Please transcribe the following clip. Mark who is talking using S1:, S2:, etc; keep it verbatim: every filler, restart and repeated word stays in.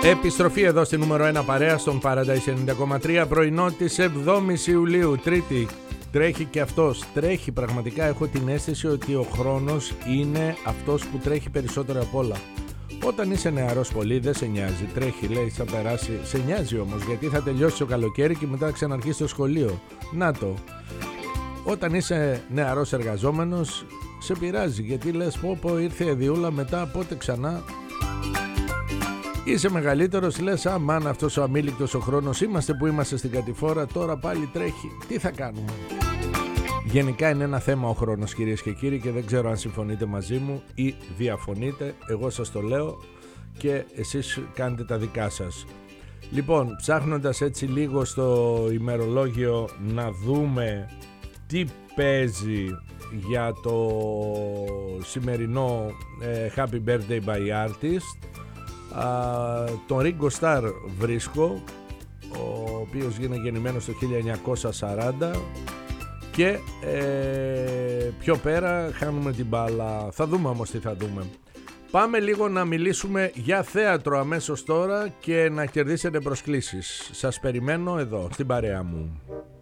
S1: Επιστροφή εδώ στη νούμερο ένα παρέα στον Paradise ενενήντα κόμμα τρία, πρωινό της εβδόμης Ιουλίου, Τρίτη. Τρέχει και αυτός, τρέχει πραγματικά. Έχω την αίσθηση ότι ο χρόνος είναι αυτός που τρέχει περισσότερο απ' όλα. Όταν είσαι νεαρός πολύ δεν σε νοιάζει, τρέχει, λέει, θα περάσει. Σε νοιάζει όμως, γιατί θα τελειώσει το καλοκαίρι και μετά ξαναρχίσει το σχολείο. Να το. Όταν είσαι νεαρός εργαζόμενος σε πειράζει, γιατί λες πω πω ήρθε η Διούλα, μετά πότε ξανά. Είσαι μεγαλύτερος, λες αμάν αυτός ο αμήλικτος ο χρόνος, είμαστε που είμαστε στην κατηφόρα, τώρα πάλι τρέχει, τι θα κάνουμε. Γενικά είναι ένα θέμα ο χρόνος, κυρίες και κύριοι, και δεν ξέρω αν συμφωνείτε μαζί μου ή διαφωνείτε. Εγώ σας το λέω και εσείς κάνετε τα δικά σας. Λοιπόν, ψάχνοντας έτσι λίγο στο ημερολόγιο να δούμε τι παίζει για το σημερινό ε, Happy Birthday by Artist, Uh, τον Ringo Starr βρίσκω, ο οποίος γίνεται γεννημένος το χίλια εννιακόσια σαράντα, και ε, πιο πέρα χάνουμε την μπάλα. Θα δούμε όμως τι θα δούμε. Πάμε λίγο να μιλήσουμε για θέατρο αμέσως τώρα και να κερδίσετε προσκλήσεις. Σας περιμένω εδώ στην παρέα μου.